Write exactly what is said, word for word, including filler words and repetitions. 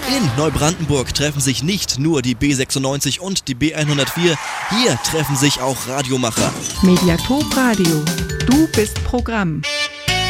In Neubrandenburg treffen sich nicht nur die B sechsundneunzig und die B hundertvier, hier treffen sich auch Radiomacher. Mediathek Radio. Du bist Programm.